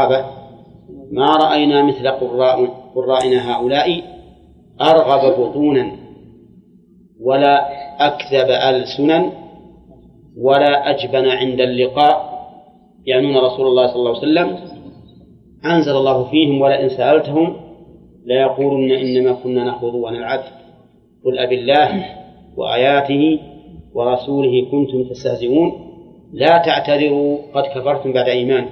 الصحابة: ما رأينا مثل قرائنا هؤلاء أرغب بطونا ولا أكذب ألسنا ولا أجبن عند اللقاء، يعنون رسول الله صلى الله عليه وسلم. أنزل الله فيهم: ولئن سألتهم ليقولن إنما كنا نخوض ونلعب قل أبالله وآياته ورسوله كنتم تستهزئون لا تعتذروا قد كفرتم بعد إيمانكم.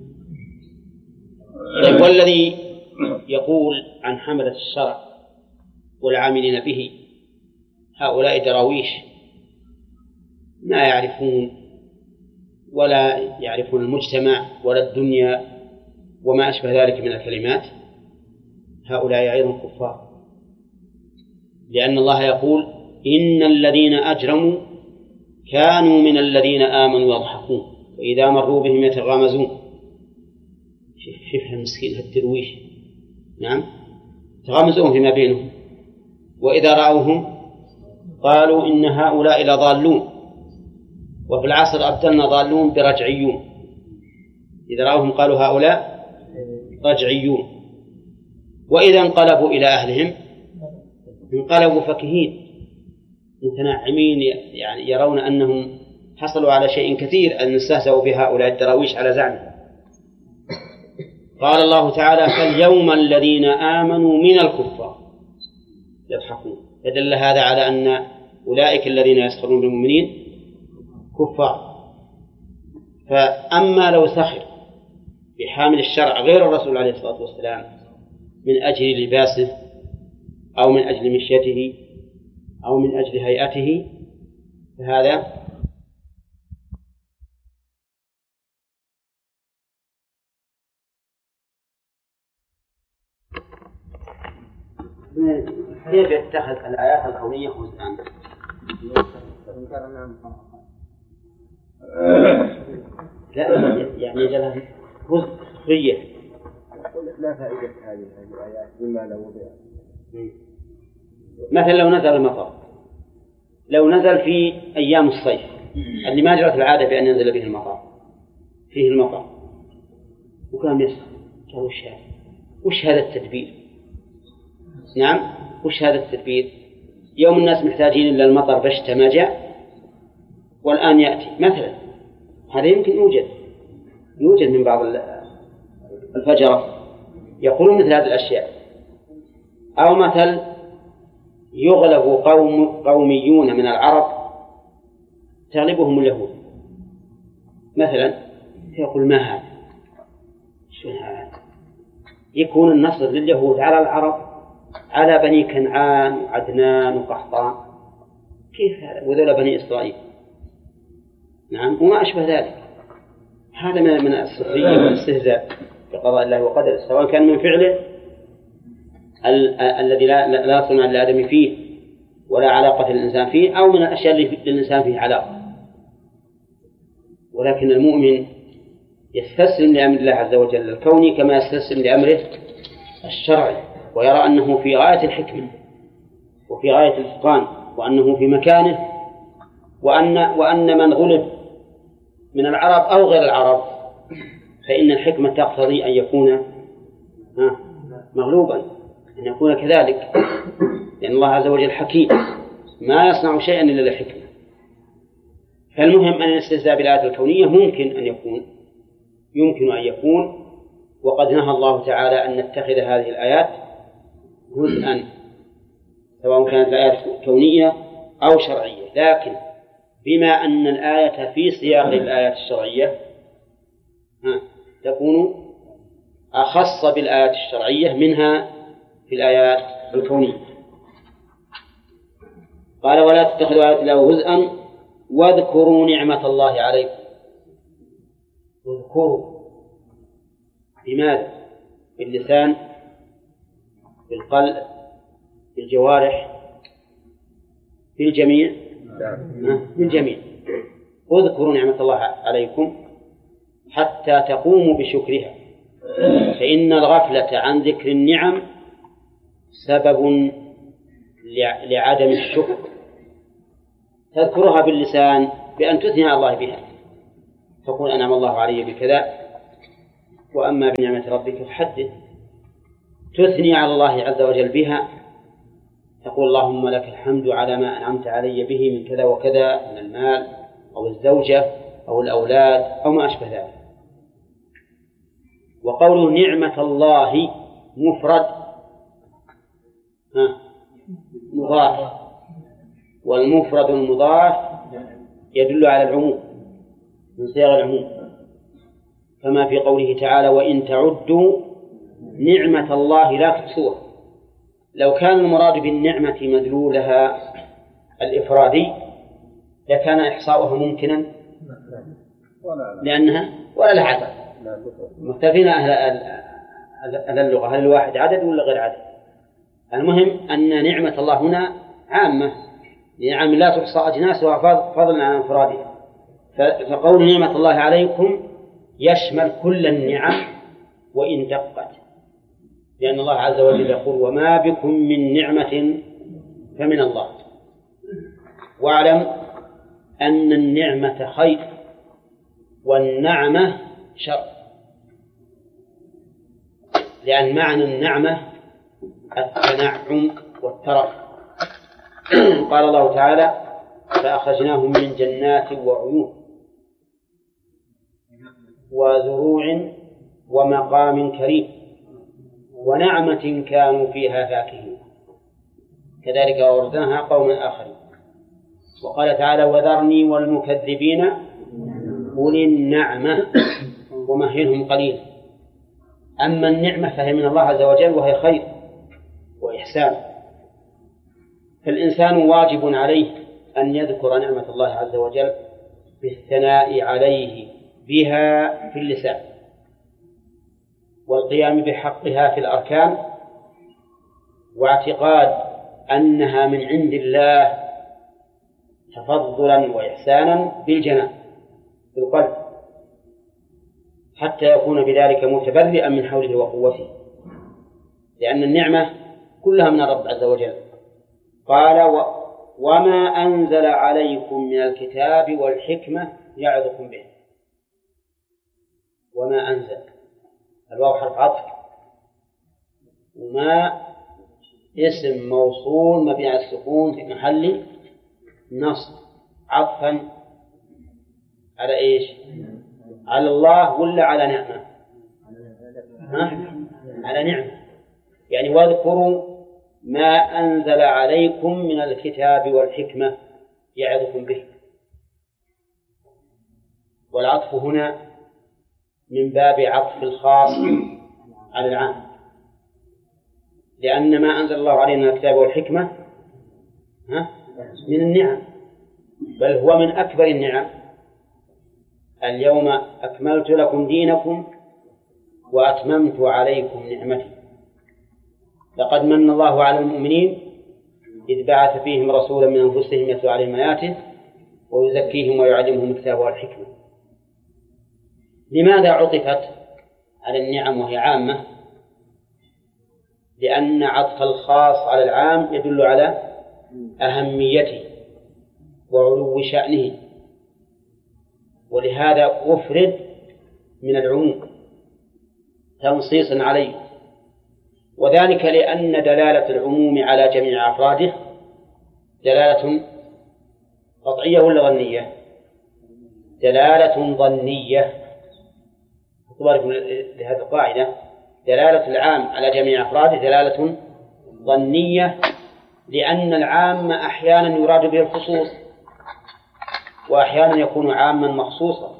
والذي يقول عن حملة الشرع والعاملين به هؤلاء دراويش ما يعرفون ولا يعرفون المجتمع ولا الدنيا وما أشبه ذلك من الكلمات، هؤلاء أيضا كفار، لأن الله يقول: إن الذين أجرموا كانوا من الذين آمنوا يضحكون وإذا مروا بهم يتغامزون. شوف المسكين الدرويش، نعم، تغامزون فيما بينهم، وإذا رأوهم قالوا إن هؤلاء لضالون. وفي العصر أبدلنا ضالون برجعيون، إذا رأوهم قالوا هؤلاء رجعيون. وإذا انقلبوا إلى أهلهم انقلبوا فكهين متنعمين، يعني يرون أنهم حصلوا على شيء كثير أن استهزأوا بهؤلاء الدراويش على زعمهم. قال الله تعالى: فاليوم الذين آمنوا من الكفار يضحكون. فدل هذا على أن أولئك الذين يسخرون من المؤمنين كفار. فأما لو سخر بحامل الشرع غير الرسول عليه الصلاة والسلام من أجل لباسه أو من أجل مشيته أو من أجل هيئته فهذا كيف يتخذ الآيات الكونية هزءا؟ لا يعني يجعلها هزء سخرية. لا فائدة هذه الآيات مما لو وضع. مثلا لو نزل المطر، لو نزل في أيام الصيف اللي ما جرت العادة بأن ينزل به المطر، فيه المطر وكان يسخر، قال: وش هذا التدبير؟ نعم، وش هذا التدبير؟ يوم الناس محتاجين إلا المطر بشتى ما جاء والآن يأتي مثلا. هذا يمكن يوجد من بعض الفجرة يقولون مثل هذه الأشياء. أو مثل يغلب قوميون من العرب تغلبهم اليهود مثلا، يقول: ما هذا؟ شو هذا؟ يكون النصر لليهود على العرب، على بني كنعان وعدنان وقحطان، كيف هذا؟ وذول بني إسرائيل، نعم، وما أشبه ذلك. هذا من السخرية والاستهزاء بقضاء الله وقدره، سواء كان من فعله الذي لا صنع للآدم فيه ولا علاقة للإنسان فيه، أو من الأشياء اللي للإنسان فيه علاقة. ولكن المؤمن يستسلم لأمر الله عز وجل الكوني كما يستسلم لأمره الشرعي، ويرى أنه في غاية الحكمة وفي غاية الإتقان، وأنه في مكانه، وأن من غلب من العرب أو غير العرب فإن الحكمة تقتضي أن يكون مغلوبا، أن يكون كذلك، لأن الله عز وجل حكيم ما يصنع شيئا إلا للحكمة. فالمهم أن الاستهزاء بالآيات الكونية يمكن أن يكون، وقد نهى الله تعالى أن نتخذ هذه الآيات هزءا، سواء كانت الآيات كونية أو شرعية. لكن بما أن الآية في سياق الآيات الشرعية تكون أخص بالآيات الشرعية منها في الآيات الكونية. قال: ولا تتخذوا آيات الله هزءا واذكروا نعمة الله عليكم. اذكروا بماذا؟ باللسان، بالقلب، بالجوارح، بالجميع. بالجميع. اذكروا نعمة الله عليكم حتى تقوموا بشكرها، فإن الغفلة عن ذكر النعم سبب لعدم الشكر. تذكرها باللسان بأن تثني على الله بها، تقول: أنعم الله علي بكذا، وأما بنعمة ربك فحدث، تثني على الله عز وجل بها، تقول اللهم لك الحمد على ما أنعمت علي به من كذا وكذا من المال أو الزوجة أو الأولاد أو ما أشبه ذلك. وقول نعمة الله مفرد مضاف، والمفرد المضاف يدل على العموم من صيغ العموم، كما في قوله تعالى وإن تعدوا نعمة الله لا تحصوها. لو كان المراد بالنعمة مدلولها الإفرادي لكان إحصاؤها ممكنا، لأنها ولا لها عدد. مختلفين أهل اللغة، هل الواحد عدد ولا غير عدد؟ المهم أن نعمة الله هنا عامة، نعم لا تحصى أجناسها فضلا عن انفرادها. فقول نعمة الله عليكم يشمل كل النعم وإن دقت، لأن الله عز وجل يقول وما بكم من نعمة فمن الله. واعلم أن النعمة خير والنعمة شر، لأن معنى النعمة التنعم والترف. قال الله تعالى فأخرجناهم من جنات وعيون وزروع ومقام كريم ونعمة كانوا فيها فاكهين كذلك أورثناها قوما آخرين. وقال تعالى وذرني والمكذبين أولي النعمة ومهلهم قليلا. أما النعمة فهي من الله عز وجل وهي خير وإحسان، فالإنسان واجب عليه أن يذكر نعمة الله عز وجل بالثناء عليه بها في اللسان، والقيام بحقها في الأركان، واعتقاد أنها من عند الله تفضلا وإحسانا بالجنان بالقلب، حتى يكون بذلك متبرئا من حوله وقوته، لأن النعمة كلها من الرب عز وجل. قال وما أنزل عليكم من الكتاب والحكمة يعظكم به. وما أنزل، الواو حرف عطف، وما اسم موصول مبني على السكون في محل نصب عطفا على إيش؟ على الله ولا على نعمة؟ على نعمة. يعني واذكروا ما أنزل عليكم من الكتاب والحكمة يعظكم به. والعطف هنا من باب عطف الخاص على العام، لأن ما أنزل الله علينا من الكتاب والحكمة من النعم، بل هو من أكبر النعم. اليوم أكملت لكم دينكم وأتممت عليكم نعمتي. لقد من الله على المؤمنين إذ بعث فيهم رسولا من أنفسهم يتلو عليهم آياته ويزكيهم ويعلمهم الكتاب والحكمة. لماذا عطفت على النعم وهي عامة؟ لأن عطف الخاص على العام يدل على أهميته وعلو شأنه، ولهذا أفرد من العموم تنصيصا عليه، وذلك لأن دلالة العموم على جميع أفراده دلالة قطعية ولا ظنية؟ دلالة ظنية. اعتباركم لهذه القاعدة، دلالة العام على جميع أفراده دلالة ظنية، لأن العام أحيانا يراد به الخصوص وأحيانا يكون عاما مخصوصا،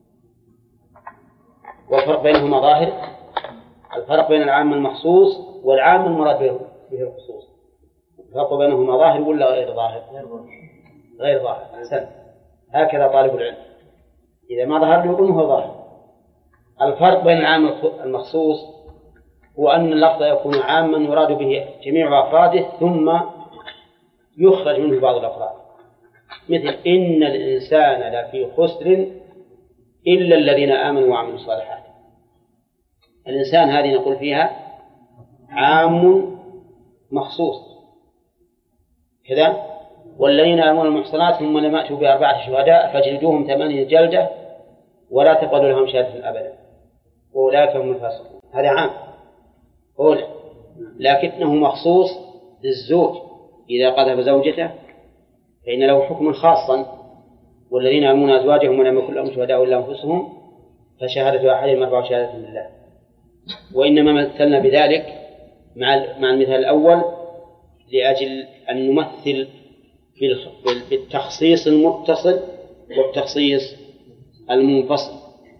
والفرق بينهما ظاهر. الفرق بين العام المخصوص والعام المراد به الخصوص الفرق بينهما ظاهر ولا غير ظاهر؟ غير ظاهر. أحسن، هكذا طالب العلم إذا ما ظهر له هو ظاهر. الفرق بين العام المخصوص هو أن اللفظ يكون عاما يراد به جميع أفراده ثم يخرج منه بعض الأفراد، مثل إن الإنسان لفي خسر إلا الذين آمنوا وعملوا الصالحات. الإنسان هذه نقول فيها عام مخصوص كذا. والذين آمنوا المحصنات ثم لم يأتوا ب4 شهداء فاجلدوهم 8 جلدة ولا تقبلوا لهم شهادة أبدا وأولئك هم الفاسقون. هذا عام أولى، لكنه مخصوص للزوج إذا قذف زوجته فإن له حكم خاصا، والذين يرمون أزواجهم ولم يكن لهم شهداء إلا أنفسهم فشهادة أحدهم 4 شهادات بالله. وإنما مثلنا بذلك مع المثال الأول لأجل أن نمثل بالتخصيص المتصل والتخصيص المنفصل.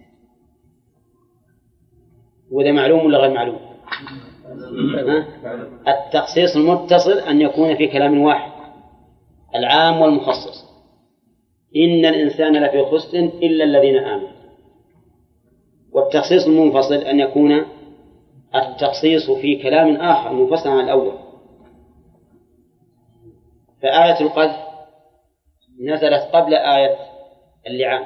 وإذا معلوم ولا غير معلوم؟ التخصيص المتصل أن يكون في كلام واحد العام والمخصص، إن الإنسان لفي خسر إلا الذين آمنوا. والتخصيص المنفصل أن يكون التخصيص في كلام آخر منفصل عن الأول. فآية القذف نزلت قبل آية اللعان،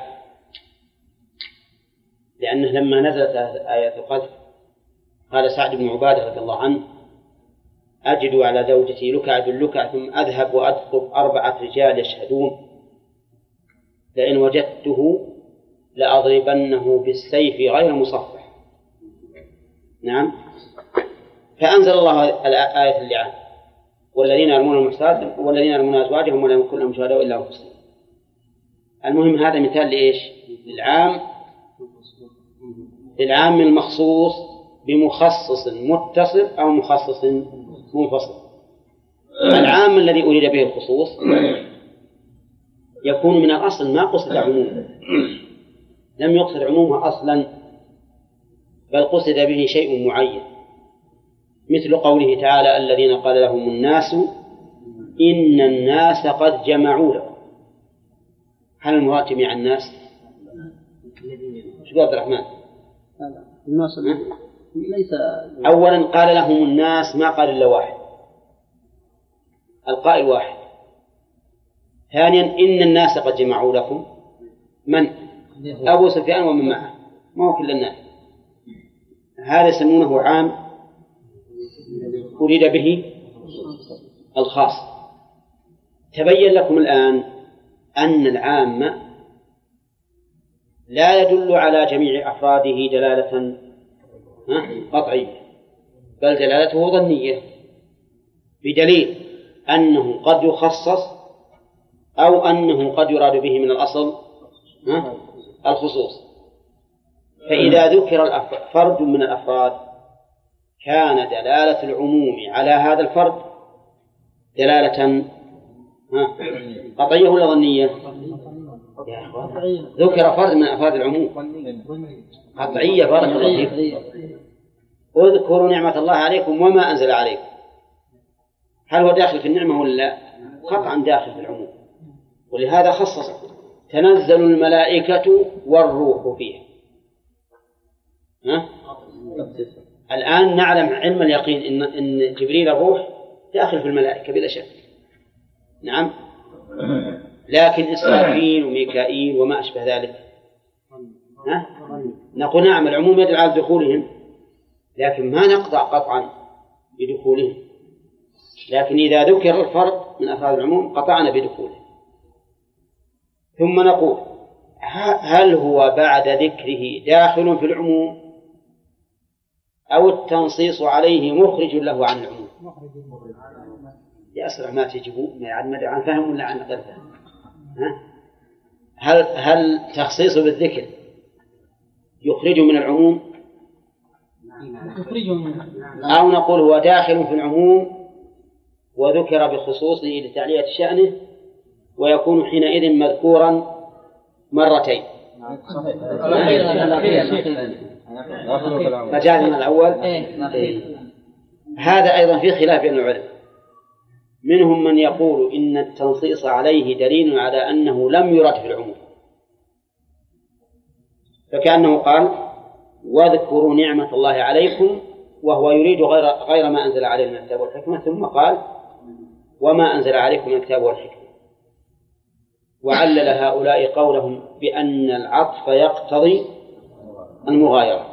لأنه لما نزلت آية القذف قال سعد بن عبادة رضي الله عنه: أجد على زوجتي لكعة اللكع ثم أذهب وأطلب 4 رجال يشهدون، لئن وجدته لأضربنه بالسيف غير مصفح. نعم. فأنزل الله آية اللعان: والذين يرمون المحصنات والذين يرمون أزواجهم ولم يكن لهم شهداء إلا أنفسهم. المهم هذا مثال لإيش؟ للعام المخصوص بمخصص متصل أو مخصص منفصل. العام الذي أريد به الخصوص يكون من الأصل ما قصد عمومه، لم يقصد عمومه أصلا، بل قصد به شيء معين، مثل قوله تعالى: الذين قال لهم الناس إن الناس قد جمعوا لكم. هل المراد جميع الناس؟ شو عبد الرحمن؟ الناس ليس. أولا قال لهم الناس، ما قال إلا واحد، القائل واحد. ثانيا إن الناس قد جمعوا لكم، من؟ أبو سفيان ومن معه، ما هو كل الناس. هذا يسمونه عام أريد به الخاص. تبين لكم الآن أن العام لا يدل على جميع أفراده دلالة قطعية، بل دلالته ظنية، بدليل أنه قد يخصص أو أنه قد يراد به من الأصل الخصوص. فإذا ذكر فرد من الأفراد كان دلالة العموم على هذا الفرد دلالة قطعية ولا ظنية؟ ذكر فرد من أفراد العموم قطعية. بارك الله فيك. اذكروا نعمة الله عليكم وما أنزل عليكم. هل هو داخل في النعمة ولا لا؟ قطعا داخل في العموم، ولهذا خصص: تنزل الملائكة والروح فيها. الآن نعلم علم اليقين إن جبريل الروح داخل في الملائكة بلا شك. نعم. لكن إسرافيل وميكائيل وما أشبه ذلك نقول نعم العموم يدل على دخولهم، لكن ما نقطع قطعا بدخولهم. لكن إذا ذكر الفرد من أفراد العموم قطعنا بدخوله. ثم نقول: هل هو بعد ذكره داخل في العموم أو التنصيص عليه مخرج له عن العموم؟ يأسرع ما تجيبوا عن فهم ولا عن غير فهم؟ هل تخصيصه بالذكر يخرجه من العموم أو نقول هو داخل في العموم وذكر بخصوصه لتعلية شأنه ويكون حينئذ مذكورا مرتين؟ مجازنا الأول. هذا أيضا في خلاف بين العلماء، منهم من يقول إن التنصيص عليه دليل على أنه لم يرد في العموم، فكأنه قال: واذكروا نعمة الله عليكم، وهو يريد غير ما أنزل عليه من الكتاب والحكمة، ثم قال: وما أنزل عليكم من الكتاب والحكمة. وعلل هؤلاء قولهم بأن العطف يقتضي المغايرة،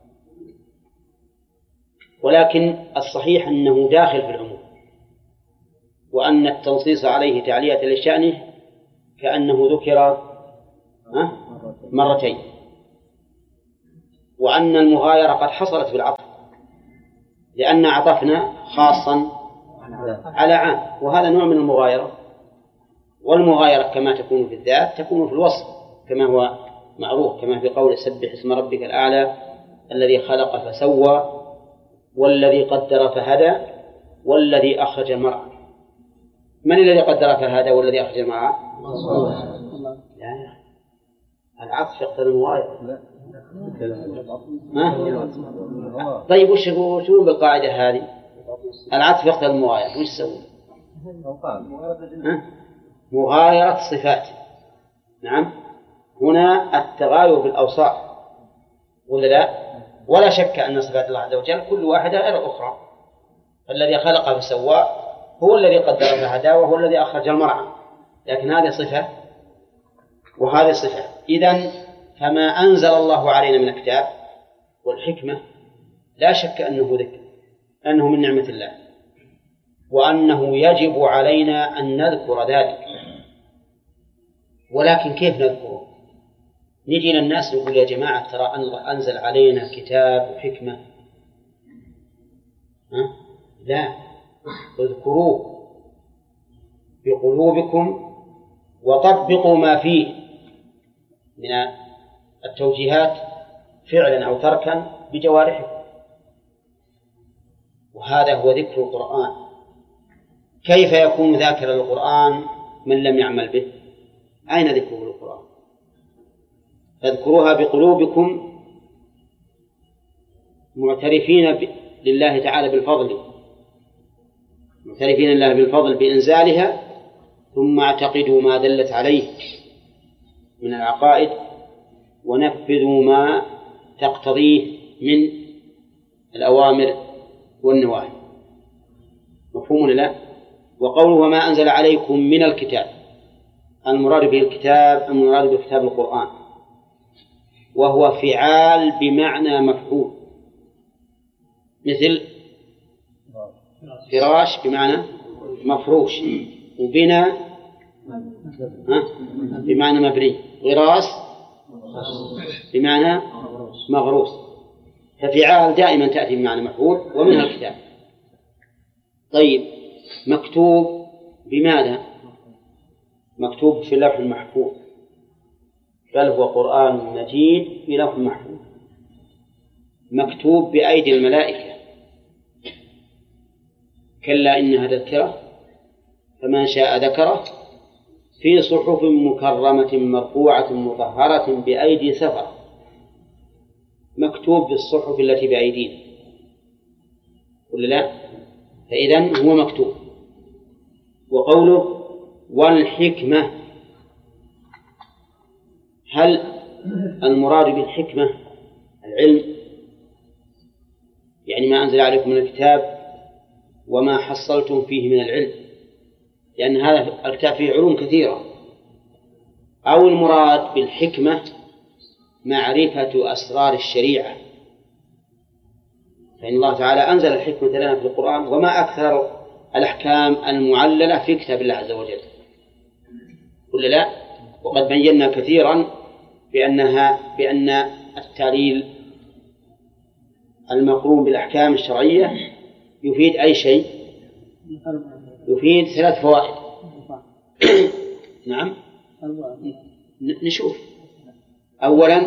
ولكن الصحيح أنه داخل في العموم، وأن التنصيص عليه تعلية لشأنه كأنه ذكر مرتين. وأن المغايرة قد حصلت بالعطف، لأن عطفنا خاصا على عام، وهذا نوع من المغايرة. والمغايرة كما تكون في الذات تكون في الوصف كما هو معروف، كما في قول سبح اسم ربك الأعلى الذي خلق فسوى والذي قدر فهدى والذي أخرج المرعى. من الذي قدر فهدى والذي أخرج المرعى؟ لا، العطف يقتضي المغايرة. طيب وش بالقاعدة هذه؟ العطف يقتضي المغايرة، وش يسوي؟ مغايرة صفات. نعم، هنا التغاير بالأوصاف ولا لا؟ ولا شك أن صفات الله عز وجل كل واحدة غير الأخرى. الذي خلق فسوى هو الذي قدر فهدى وهو الذي أخرج المرعى، لكن هذه صفة وهذه صفة. إذن فما أنزل الله علينا من الكتاب والحكمة لا شك أنه ذكر، أنه من نعمة الله، وأنه يجب علينا أن نذكر ذلك. ولكن كيف نذكره؟ نجي للناس نقول يا جماعة ترى الله أنزل علينا كتاب وحكمة. لا، اذكروه بقلوبكم وطبقوا ما فيه من التوجيهات فعلا أو تركا بجوارحكم، وهذا هو ذكر القرآن. كيف يكون ذاكرا للقرآن من لم يعمل به؟ أين ذكره للقرآن؟ فاذكروها بقلوبكم معترفين لله تعالى بالفضل، معترفين لله بالفضل بإنزالها، ثم اعتقدوا ما دلت عليه من العقائد ونفذوا ما تقتضيه من الأوامر والنواهي. مفهوم ولا لا؟ وقوله وما أنزل عليكم من الكتاب، المراد به الكتاب، المراد بالكتاب القرآن، وهو فعال بمعنى مفعول، مثل فراش بمعنى مفروش، وبناء بمعنى مبني، غراس بمعنى مغروس. ففعال دائما تأتي بمعنى مفعول، ومنها الكتاب. طيب، مكتوب بماذا؟ مكتوب في اللوح المحفوظ، بل هو قرآن مجيد في لوح محفوظ، مكتوب بأيدي الملائكة. كلا إنها تذكرة فمن شاء ذكره في صحف مكرمة مرفوعة مطهرة بأيدي سفر. مكتوب بالصحف التي بأيدينا ولا لا؟ فإذن هو مكتوب. وقوله والحكمة، هل المراد بالحكمة العلم؟ يعني ما أنزل عليكم من الكتاب وما حصلتم فيه من العلم، لأن هذا الكتاب فيه علوم كثيرة. أو المراد بالحكمة معرفة أسرار الشريعة، فإن الله تعالى أنزل الحكمة لنا في القرآن، وما أكثر الأحكام المعللة في كتاب الله عز وجل ولا لا؟ وقد بينا كثيرا بأن التعليل المقرون بالأحكام الشرعية يفيد أي شيء؟ يفيد 3 فوائد. نعم، نشوف. أولا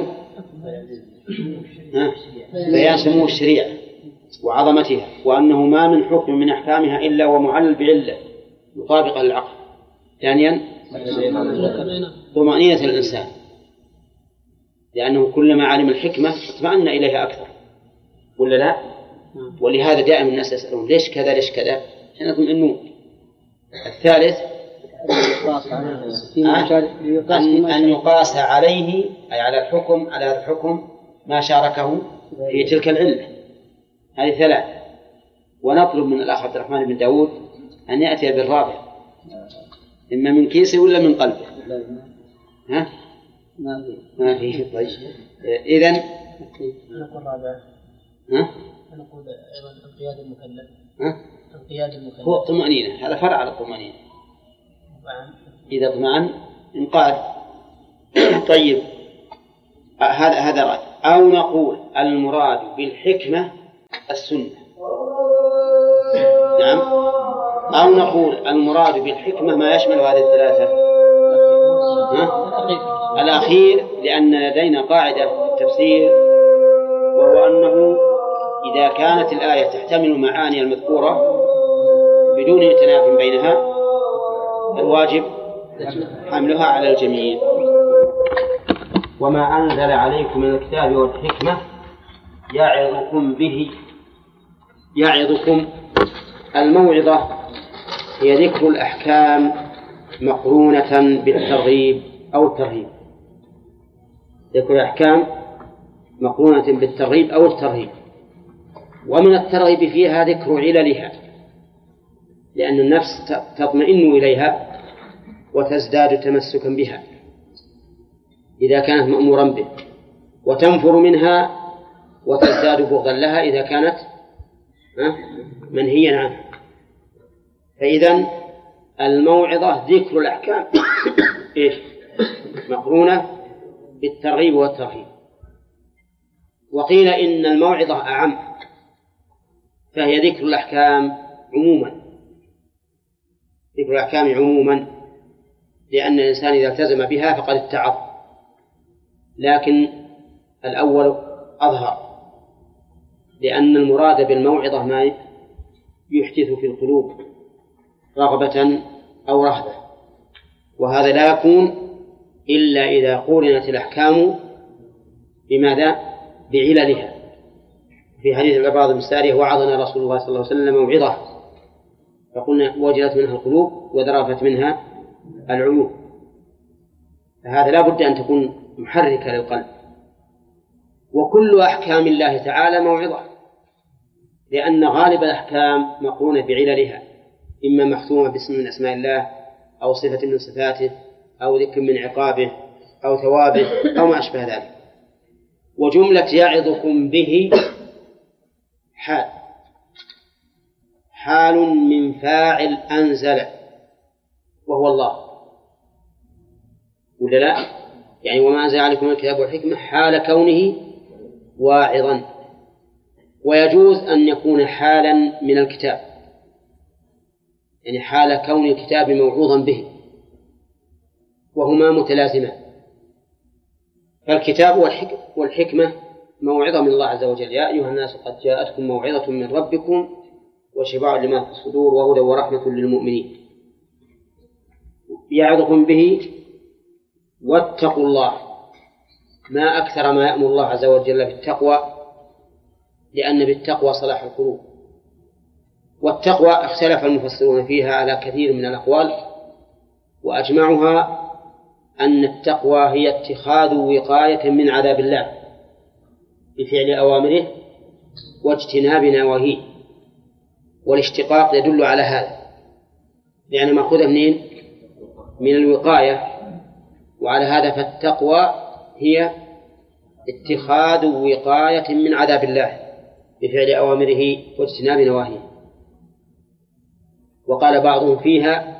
بيان سمو الشريعة وعظمتها، وأنه ما من حكم من أحكامها إلا ومعلل بعلة مطابقة للعقل. ثانيا طمأنينة الإنسان، لأنه كلما علم الحكمة اطمأن إليها أكثر ولا لا؟ ولهذا دائما الناس يسألون ليش كذا ليش كذا عشان يطمئنون. الثالث أن يقاس عليه، أي على الحكم، على هذا الحكم ما شاركه في تلك العلة. هذه 3. ونطلب من الأخ عبد الرحمن بن داود أن يأتي بالرابع، إما من كيسه ولا من قلبه. ها؟ ما فيه. طيب، إذن نقول أيضا انقياد المكلف. انقياد المكلف هو الطمأنينة، هذا فرع على الطمأنينة. إذا اطمأن انقاد. طيب، هذا رأي. أو نقول المراد بالحكمة السنة. نعم، أو نقول المراد بالحكمة ما يشمل هذه الثلاثة. الأخير، لأن لدينا قاعدة في التفسير، وهو أنه إذا كانت الآية تحتمل المعاني المذكورة بدون تناف بينها الواجب حملها على الجميع. وما أنزل عليكم من الكتاب والحكمة يعظكم به. يعظكم، الموعظة هي ذكر الأحكام مقرونة بالترغيب أو الترهيب. ذكر الأحكام مقرونة بالترغيب أو الترهيب. ومن الترغيب فيها ذكر عللها، لأن النفس تطمئن إليها وتزداد تمسكا بها إذا كانت مأمورا به، وتنفر منها وتزداد بغضا لها إذا كانت منهيا عنها. فإذا الموعظة ذكر الأحكام إيش؟ مقرونة بالترغيب والترهيب. وقيل إن الموعظة أعم، فهي ذكر الأحكام عموما، ذكر الأحكام عموما، لأن الإنسان إذا التزم بها فقد اتعظ. لكن الأول أظهر، لأن المراد بالموعظة ما يحدث في القلوب رغبة أو رهبة، وهذا لا يكون إلا إذا قورنت الأحكام بماذا؟ بعللها. في حديث العباد بن سارية: وعظنا رسول الله صلى الله عليه وسلم موعظة فقلنا وجلت منها القلوب وذرفت منها العيون. فهذا لا بد أن تكون محركة للقلب. وكل أحكام الله تعالى موعظة، لأن غالب الأحكام مقرونة بعللها، إما مختومة باسم من أسماء الله أو صفة من صفاته أو ذكر من عقابه أو ثوابه أو ما أشبه ذلك. وجملة يعظكم به حال من فاعل أنزل وهو الله، ولا لا؟ يعني وما أنزل عليكم الكتاب والحكمة حال كونه واعظا. ويجوز أن يكون حالا من الكتاب، يعني حال كون الكتاب موعوظا به، وهما متلازمان. فالكتاب والحكمة موعظة من الله عز وجل: يا أيها الناس قد جاءتكم موعظة من ربكم وشفاء لما في الصدور وهدى ورحمة للمؤمنين. يعظكم به واتقوا الله. ما أكثر ما يأمر الله عز وجل بالتقوى، لأن بالتقوى صلاح القلوب. والتقوى اختلف المفسرون فيها على كثير من الأقوال، وأجمعها أن التقوى هي اتخاذ وقاية من عذاب الله بفعل أوامره واجتناب نواهيه. والاشتقاق يدل على هذا، لأن مأخوذة منين؟ من الوقاية. وعلى هذا فالتقوى هي اتخاذ وقاية من عذاب الله بفعل أوامره واجتناب نواهيه. وقال بعضهم فيها: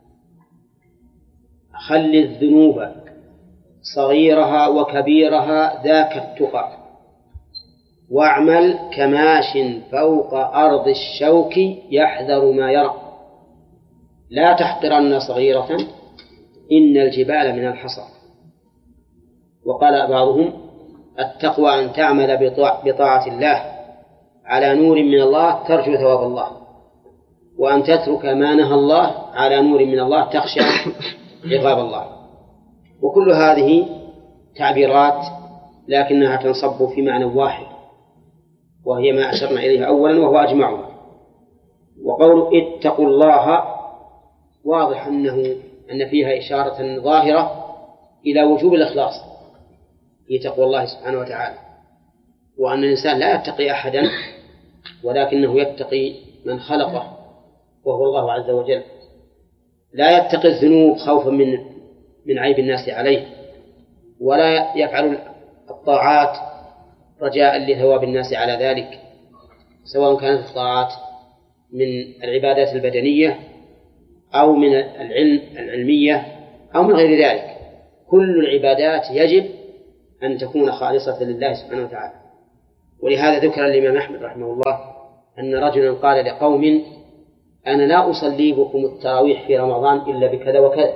خل الذنوب صغيرها وكبيرها ذاك التقى، واعمل كماش فوق أرض الشوك يحذر ما يرى، لا تحقرن صغيرة إن الجبال من الحصى. وقال بعضهم: التقوى أن تعمل بطاعة الله على نور من الله ترجو ثواب الله، وأن تترك ما نهى الله على نور من الله تخشى عقاب الله. وكل هذه تعبيرات لكنها تنصب في معنى واحد، وهي ما أشرنا إليها أولا وهو أجمعها. وقول اتقوا الله واضح أن فيها إشارة ظاهرة إلى وجوب الإخلاص في تقوى الله سبحانه وتعالى، وأن الإنسان لا يتقي أحدا ولكنه يتقي من خلقه وهو الله عز وجل. لا يتقي الذنوب خوفا من عيب الناس عليه، ولا يفعل الطاعات رجاء لثواب الناس على ذلك، سواء كانت الطاعات من العبادات البدنية أو من العلمية أو من غير ذلك. كل العبادات يجب أن تكون خالصة لله سبحانه وتعالى. ولهذا ذكر الإمام أحمد رحمه الله أن رجلا قال لقوم: أنا لا أصلي بكم التراويح في رمضان إلا بكذا وكذا.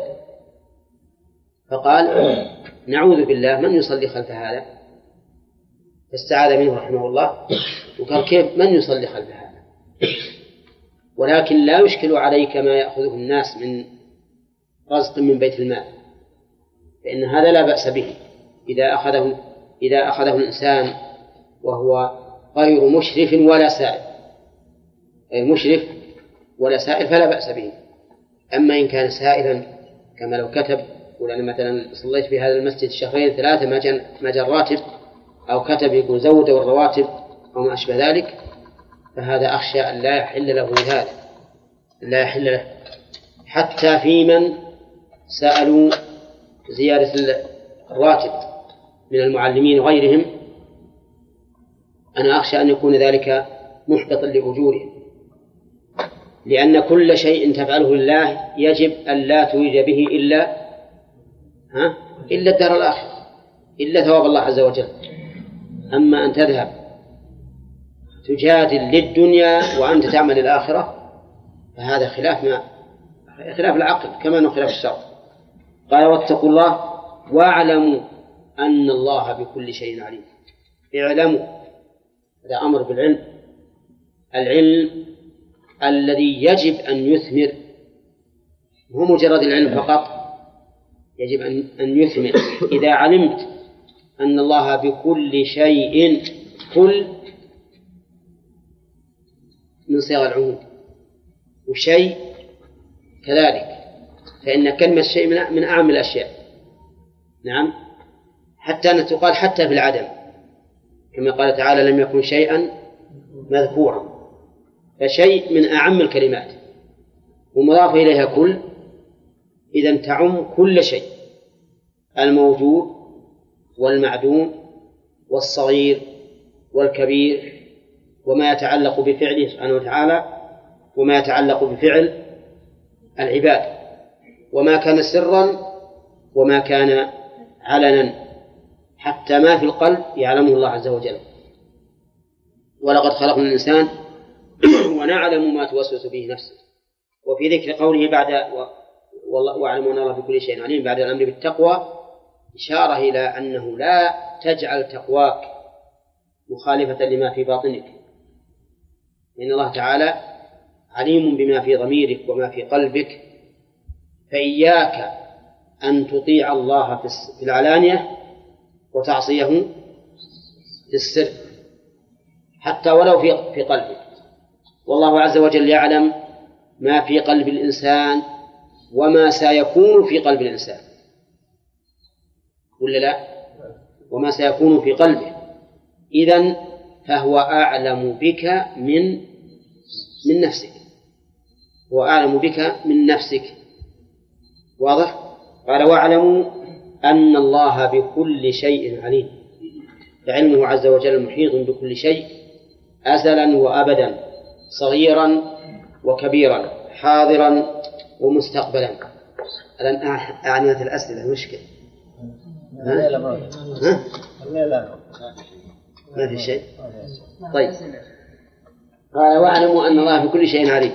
فقال: نعوذ بالله، من يصلي خلف هذا؟ فاستعاذ منه رحمه الله وقال: كيف من يصلي خلف هذا؟ ولكن لا يشكل عليك ما يأخذه الناس من رزق من بيت المال، فإن هذا لا بأس به إذا أخذه الإنسان وهو غير مشرف ولا سائل، أي مشرف ولا سائل فلا بأس به. أما إن كان سائلا كما لو كتب: ولأن مثلا صليت في هذا المسجد 2-3 ما جاء الراتب، أو كتب يقول زودوا الرواتب أو ما أشبه ذلك، فهذا أخشى أن لا يحل له هذا، لا يحل له. حتى في من سألوا زيادة الراتب من المعلمين وغيرهم، أنا أخشى أن يكون ذلك محبطا لأجورهم، لأن كل شيء تفعله لله يجب أن لا تريد به إلا الدار الآخرة، إلا ثواب الله عز وجل. أما أن تذهب تجادل للدنيا وأنت تعمل الآخرة فهذا خلاف العقل كما أنه خلاف الشرع. قال: واتقوا الله واعلموا أن الله بكل شيء عليم. اعلموا، هذا أمر بالعلم، العلم الذي يجب أن يثمر، هو مجرد العلم فقط، يجب أن يثمر. إذا علمت أن الله بكل شيء، كل من صيغ العموم، وشيء كذلك، فإن كلمة شيء من أعم الأشياء. نعم، حتى أن تقال حتى في العدم، كما قال تعالى: لم يكن شيئا مذكورا، فشيء من أعم الكلمات، ومضاف إليها كل، إذن تعم كل شيء، الموجود والمعدوم والصغير والكبير، وما يتعلق بفعله سبحانه وتعالى وما يتعلق بفعل العباد، وما كان سرا وما كان علنا، حتى ما في القلب يعلمه الله عز وجل. ولقد خلقنا الإنسان ونعلم ما توسوس به نفسه. وفي ذكر قوله بعد واعلموا أن الله بكل شيء عليم بعد الأمر بالتقوى إشارة إلى أنه لا تجعل تقواك مخالفة لما في باطنك، لأن الله تعالى عليم بما في ضميرك وما في قلبك، فإياك أن تطيع الله في العلانية وتعصيه في السر، حتى ولو في قلبك. والله عز وجل يعلم ما في قلب الإنسان وما سيكون في قلب الإنسان، ولا لا؟ وما سيكون في قلبه، إذن فهو أعلم بك من نفسك، هو أعلم بك من نفسك. واضح؟ قال: واعلموا أن الله بكل شيء عليم، فعلمه عز وجل محيط بكل شيء أزلا وأبدا، صغيرا وكبيرا، حاضرا ومستقبلا. الآن أعنيت الأسئلة مشكلة؟ ما في شيء. طيب، قال: واعلموا أن الله بكل شيء عليم.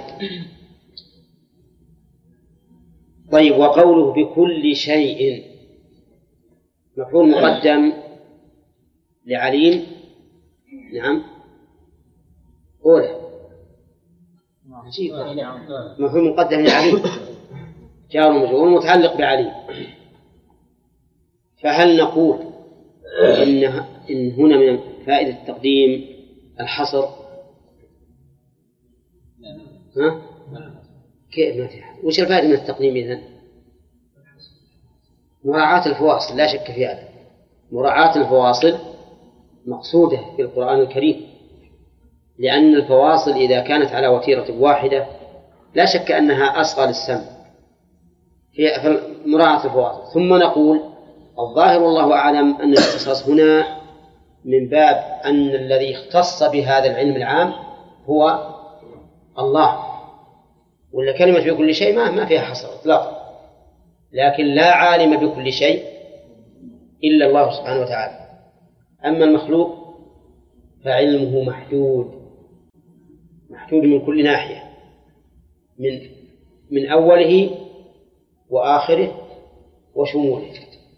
طيب، وقوله بكل شيء مفعول مقدم لعليم. نعم، قوله مفعول مقدم لعليم، جار ومجرور متعلق بعليم. فهل نقول إن هنا من فائدة التقديم الحصر؟ كيف ما في؟ وش الفائدة من التقديم إذن؟ مراعاة الفواصل، لا شك في هذا. مراعاة الفواصل مقصودة في القرآن الكريم، لأن الفواصل إذا كانت على وتيرة واحدة لا شك أنها أصغى للسمع في مراعاة الفواصل. ثم نقول الظاهر والله أعلم أن الاختصاص هنا من باب أن الذي اختص بهذا العلم العام هو الله، ولا كلمة بكل شيء ما فيها حصر إطلاقا. لكن لا عالم بكل شيء إلا الله سبحانه وتعالى. أما المخلوق فعلمه محدود من كل ناحية، من أوله وآخره وشموله.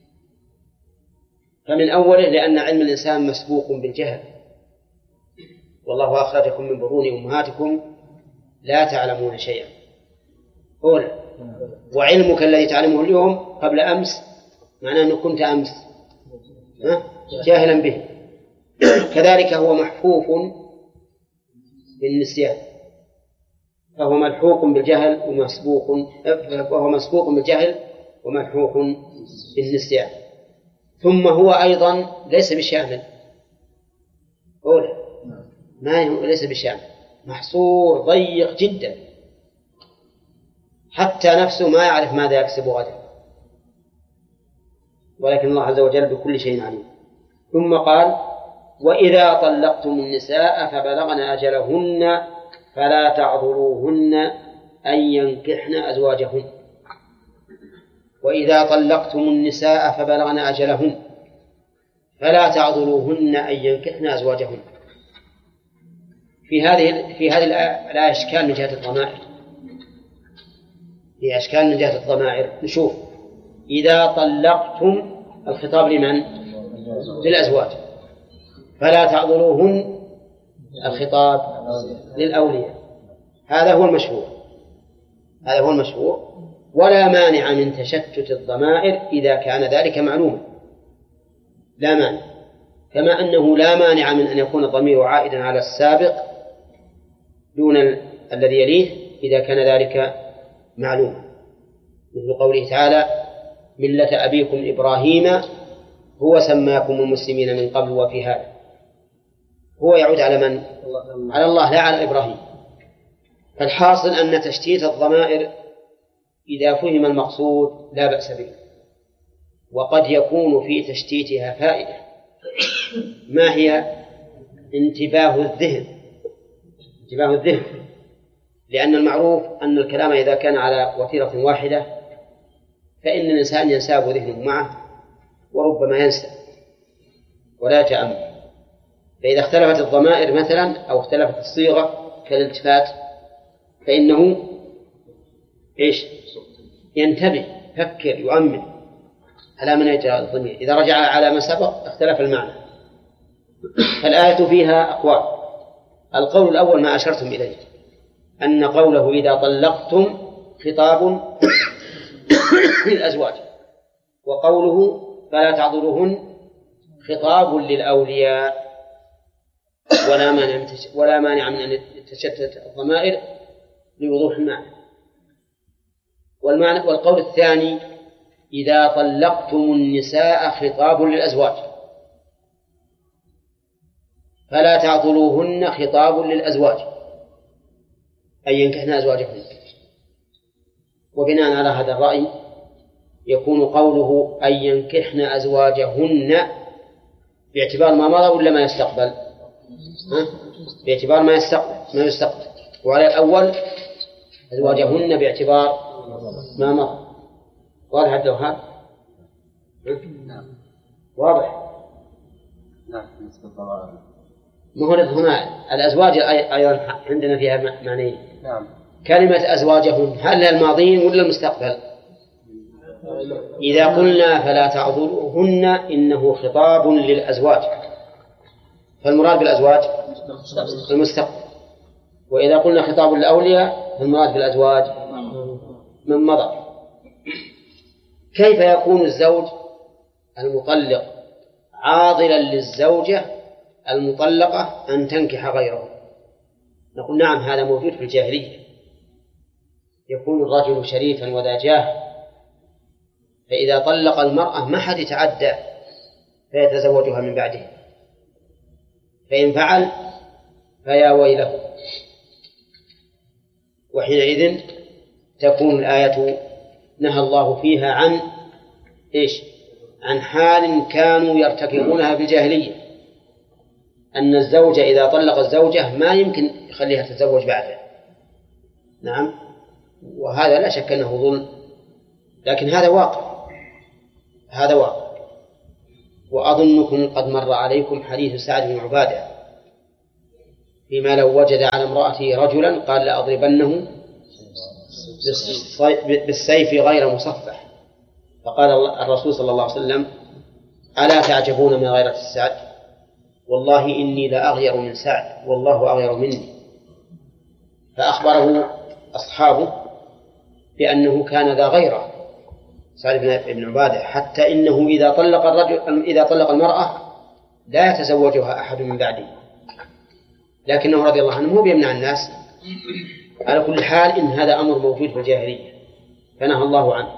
فمن أوله لأن علم الإنسان مسبوق بالجهل، والله أخرجكم من بطون أمهاتكم لا تعلمون شيئا. أولا، وعلمك الذي تعلمه اليوم قبل أمس معناه أنه كنت أمس جاهلا به. كذلك هو محفوف بالنسيان، فهو ملحوق بالجهل وهو مسبوق بالجهل وملحوق بالنسيان. ثم هو أيضا ليس بشامل، ليس بشامل، محصور ضيق جدا، حتى نفسه ما يعرف ماذا يكسب غدا، ولكن الله عز وجل بكل شيء عليم. ثم قال: وإذا طلقتم النساء فبلغن أجلهن فلا تعضلوهن أن ينكحن أزواجهن. وإذا طلقتم النساء فبلغن أجلهن فلا تعضلوهن أن ينكحن أزواجهن. في هذه الآية إشكال من جهة الضمائر، في إشكال من جهة الضمائر. نشوف: إذا طلقتم الخطاب لمن؟ للأزواج. فلا تعضلوهن الخطاب للأولياء. هذا هو المشهور، ولا مانع من تشتت الضمائر إذا كان ذلك معلوما، لا مانع، كما أنه لا مانع من أن يكون الضمير عائدا على السابق دون الذي يليه إذا كان ذلك معلوما، مثل قوله تعالى: ملة أبيكم إبراهيم هو سماكم المسلمين من قبل وفي هذا. هو يعود على من؟ على الله، لا على إبراهيم. فالحاصل أن تشتيت الضمائر إذا فهم المقصود لا بأس به، وقد يكون في تشتيتها فائدة. ما هي؟ انتباه الذهن، لأن المعروف أن الكلام إذا كان على وتيرة واحدة فإن الإنسان ينساب ذهنه معه، وربما ينسى ولا يتأمل. فإذا اختلفت الضمائر مثلا أو اختلفت الصيغة كالالتفات فإنه ينتبه، يفكر، يؤمن على من يجرى الضمير. إذا رجع على ما سبق اختلف المعنى. فالآية فيها أقوال. القول الأول ما أشرتم إليه، أن قوله إذا طلقتم خطاب للأزواج، وقوله فلا تعضلوهن خطاب للأولياء، ولا مانع من أن تشتت الضمائر لوضوح المعنى. والقول الثاني: إذا طلقتم النساء خطاب للأزواج، فلا تعضلوهن خطاب للأزواج أن ينكحن أزواجهن. وبناء على هذا الرأي يكون قوله أن ينكحن أزواجهن باعتبار ما مضى ولا ما يستقبل؟ باعتبار ما يستقبل. وعلى الأول أزواجهن باعتبار ما مضى. واضح الدوهان؟ واضح؟ هنا الأزواج أيضا عندنا فيها معنيين. كلمة أزواجهن هل الماضين ولا المستقبل؟ إذا قلنا فلا تعضلوهن إنه خطاب للأزواج، فالمراد بالأزواج المستقبل. وإذا قلنا خطاب للأولياء فالمراد بالأزواج من مضى. كيف يكون الزوج المطلق عاضلا للزوجة المطلقة أن تنكح غيره؟ نقول نعم، هذا موجود في الجاهلية. يكون الرجل شريفا وذا جاه، فإذا طلق المرأة ما حد يتعدى فيتزوجها من بعده، فإن فعل فيا ويله. وحينئذ تكون الآية نهى الله فيها عن حال كانوا يرتكبونها في الجاهلية، أن الزوج إذا طلق الزوجة ما يمكن يخليها تتزوج بعده. نعم، وهذا لا شك أنه ظلم، لكن هذا واقع. وأظنكم قد مر عليكم حديث سعد بن عبادة فيما لو وجد على امرأته رجلا قال لأضربنه بالسيف غير مصفح، فقال الرسول صلى الله عليه وسلم: ألا تعجبون من غيرة السعد؟ والله إني لأغير من سعد والله أغير مني. فأخبره أصحابه بأنه كان ذا غيرة سعد بن عبادة، حتى إنه إذا طلق المرأة لا يتزوجها أحد من بعده، لكنه رضي الله عنه بيمنع الناس. على كل حال إن هذا أمر موجود في الجاهلية فنهى الله عنه.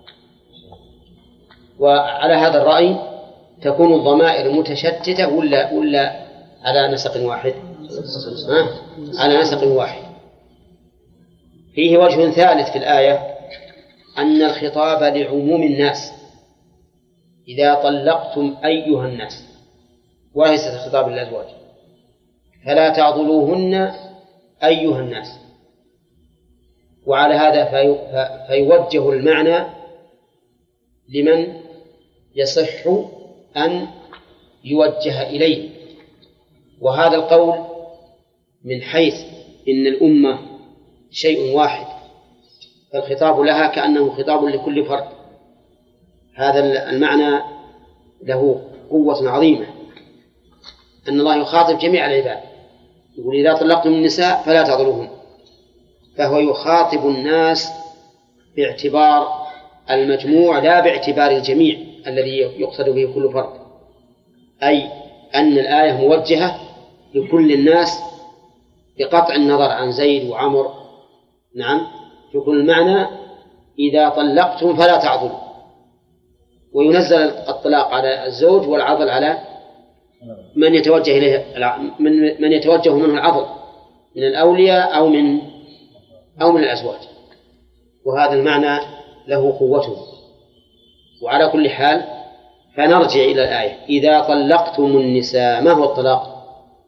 وعلى هذا الرأي تكون الضمائر متشتتة ولا على نسق واحد؟ على نسق واحد. فيه وجه ثالث في الآية، أن الخطاب لعموم الناس إذا طلقتم أيها الناس، وليس الخطاب للأزواج، فلا تعضلوهن أيها الناس. وعلى هذا فيوجه المعنى لمن يصح أن يوجه إليه. وهذا القول من حيث إن الأمة شيء واحد فالخطاب لها كأنه خطاب لكل فرد، هذا المعنى له قوة عظيمة، أن الله يخاطب جميع العباد، يقول: إذا طلقتم النساء فلا تعضلوهن، فهو يخاطب الناس باعتبار المجموع لا باعتبار الجميع الذي يقصد به كل فرد، أي أن الآية موجهة لكل الناس بقطع النظر عن زيد وعمر. نعم، يكون المعنى إذا طلقتم فلا تعضلوا، وينزل الطلاق على الزوج والعضل على من يتوجه إليه، من يتوجه منه العضل من الأولياء أو من الأزواج، وهذا المعنى له قوته. وعلى كل حال فنرجع إلى الآية: إذا طلقتم النساء. ما هو الطلاق؟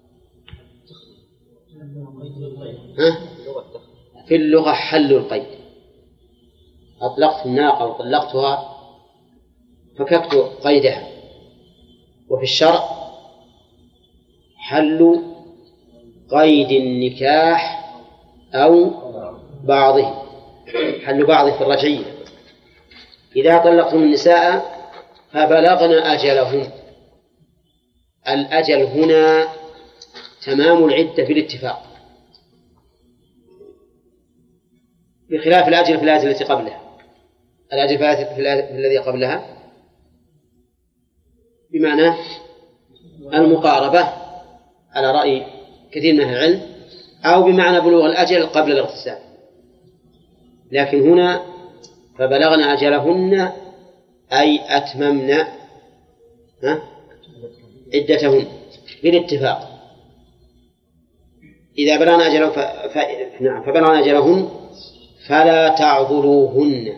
في اللغة حل القيد. أطلقت الناقة وطلقتها فككت قيدها. وفي الشرع حل قيد النكاح أو بعضه، حل بعضه في الرجعية. إذا طلقتم النساء فبلغن أجلهن. الأجل هنا تمام العدة بالاتفاق، بخلاف الأجل في الآية التي قبلها. الأجل في الذي قبلها بمعنى المقاربة على رأي كثير من أهل العلم، أو بمعنى بلوغ الأجل قبل الاغتسال. لكن هنا فبلغن أجلهن أي أتممن عدتهن بالاتفاق. إذا بلغن أجلهن فبلغن أجلهن فلا تعضلوهن.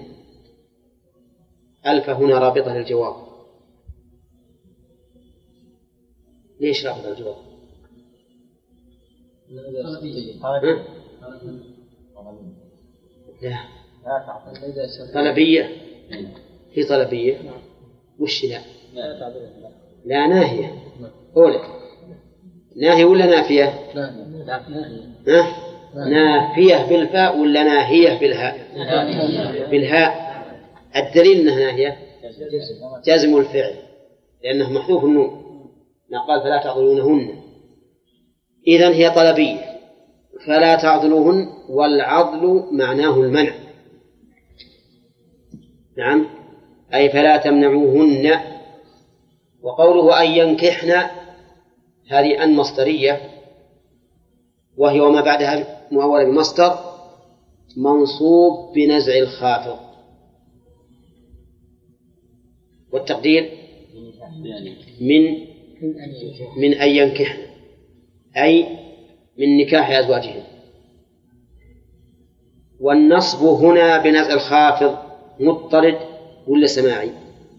ألف هنا رابطة للجواب. ليش رابطة للجواب؟ لا، طلبية. في طلبية وش لا؟ لا ناهية. أولى ناهية ولا نافية؟ نافية بالفاء ولا ناهية بالهاء؟ بالهاء. الدليل أنها ناهية جازم الفعل لأنه محذوف النون، قال فلا تعضلونهن. إذن هي طلبية، فلا تعضلوهن، والعضل معناه المنع. نعم، أي فلا تمنعوهن. وقوله أن ينكحن هذه أن مصدرية، وهي وما بعدها مؤولة بمصدر منصوب بنزع الخافض، والتقدير من أن ينكحن أي من نكاح أزواجهن. والنصب هنا بنزع الخافض مضطرد ولا سماعي؟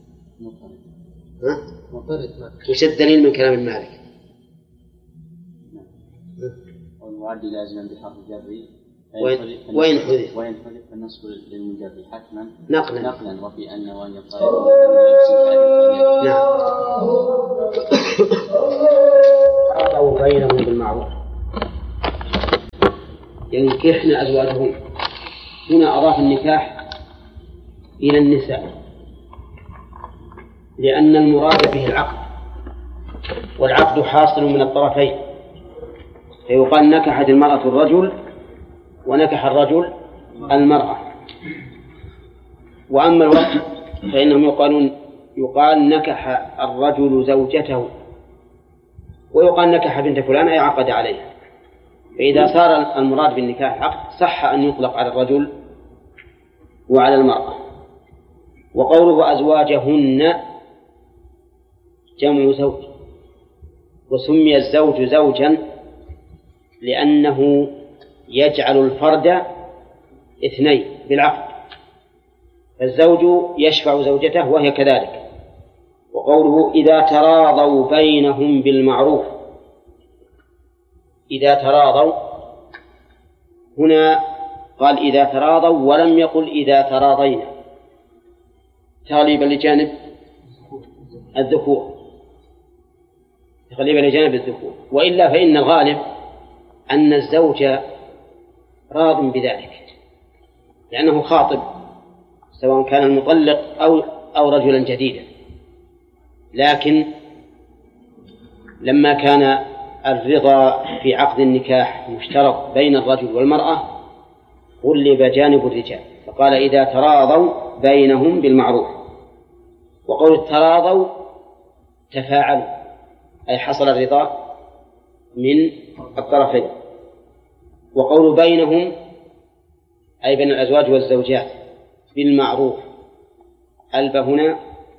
مضطرد. وش الدليل من كلام المالك؟ والمعد لازما بحرف الجر وإن حذف فالنصب للمجرد حتما نقلا وفي أن وأن يقال نعم. أو بينهم بالمعروف ينكحن أزواجهم. هنا أضاف النكاح إلى النساء لأن المراد به العقد، والعقد حاصل من الطرفين، فيقال نكحت المرأة الرجل ونكح الرجل المرأة. وأما الوقت فإنهم يقال نكح الرجل زوجته، ويقال نكح بنت فلان أي عقد عليها. فإذا صار المراد بالنكاح عقد صح أن يطلق على الرجل وعلى المرأة. وقوله أزواجهن جمع زوج، وسمي الزوج زوجا لأنه يجعل الفرد اثنين بالعقد، فالزوج يشفع زوجته وهي كذلك. وقوله إذا تراضوا بينهم بالمعروف، إذا تراضوا هنا قال إذا تراضوا ولم يقل إذا تراضينا تغليبا لجانب الذكور، وإلا فإن الغالب أن الزوج راض بذلك لأنه خاطب سواء كان المطلق أو رجلا جديدا. لكن لما كان الرضا في عقد النكاح مشترك بين الرجل والمرأة غلب جانب الرجال، فقال إذا تراضوا بينهم بالمعروف. وقول التراضوا تفاعلوا أي حصل الرضا من الطرفين. وقول بينهم أي بين الأزواج والزوجات بالمعروف ألب هنا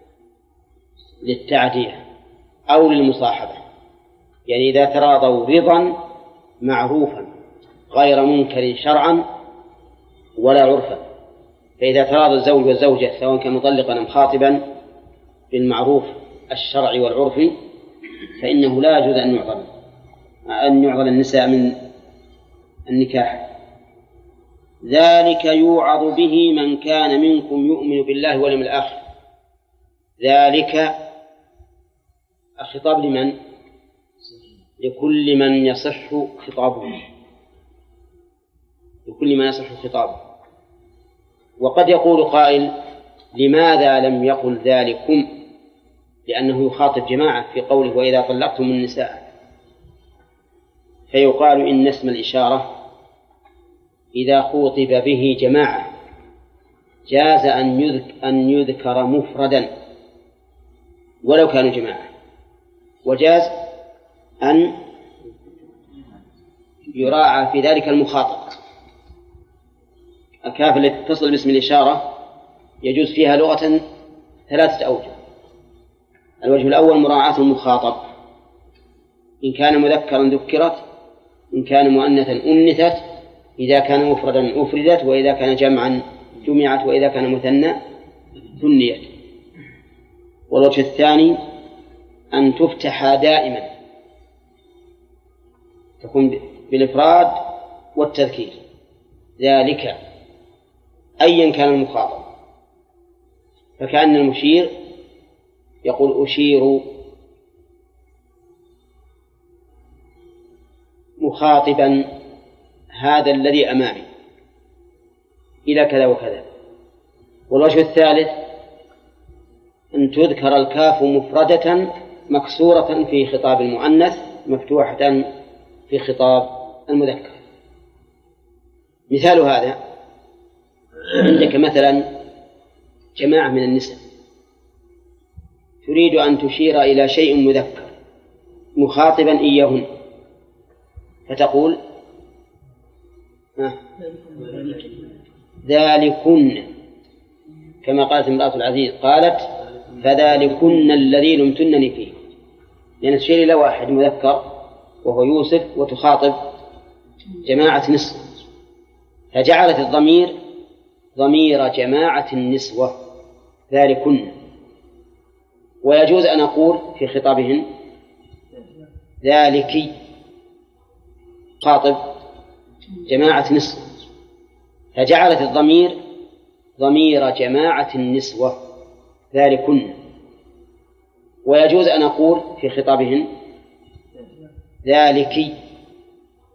للتعدية أو للمصاحبة، يعني إذا تراضوا رضا معروفا غير منكر شرعا ولا عرفا. فإذا تراضى الزوج والزوجة سواء كان مطلقا أم خاطبا بالمعروف الشرعي والعرفي فإنه لا يجوز أن يعضل النساء من النكاح. ذلك يوعظ به من كان منكم يؤمن بالله واليوم الآخر. ذلك الخطاب لمن؟ لكل من يصح خطابه، لكل من يصح خطابه. وقد يقول قائل لماذا لم يقل ذلكم؟ لأنه يخاطب جماعة في قوله وإذا طلقتم النساء، فيقال إن اسم الإشارة إذا خوطب به جماعة جاز أن يذكر مفردا ولو كانوا جماعة، وجاز أن يراعى في ذلك المخاطب. الكاف التي تتصل باسم الإشارة يجوز فيها لغة 3 أوجه. الوجه الأول مراعاة المخاطب، إن كان مذكرا ذكرت، إن كان مؤنثا أنثت، إذا كان مفردا أفردت، وإذا كان جمعا جمعت، وإذا كان مثنى ثنيت. والوجه الثاني أن تفتح دائما، تكون بالإفراد والتذكير. ذلك أيا كان المخاطب، فكأن المشير يقول أشير مخاطبا هذا الذي أمامي إلى كذا وكذا. والوجه الثالث أن تذكر الكاف مفردة مكسورة في خطاب المؤنث مفتوحة في خطاب المذكر. مثال هذا عندك مثلا جماعة من النساء تريد أن تشير إلى شيء مذكر مخاطبا إياهن، فتقول ذلكن، كما قالت امرأة العزيز قالت فذلكن الذي لمتنني فيه، لأن تشير إلى واحد مذكر وهو يوسف وتخاطب جماعة نسوة، فجعلت الضمير ضمير جماعة النسوة ذلكن. ويجوز أن أقول في خطابهن ذلك خاطب جماعة نسوة، فجعلت الضمير ضمير جماعة النسوة ذلكن. ويجوز أن أقول في خطابهن ذلكي